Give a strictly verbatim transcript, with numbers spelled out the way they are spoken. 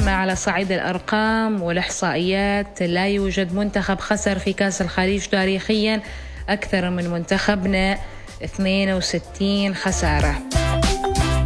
أما على صعيد الأرقام والإحصائيات لا يوجد منتخب خسر في كأس الخليج تاريخيا أكثر من منتخبنا اثنين وستين خسارة.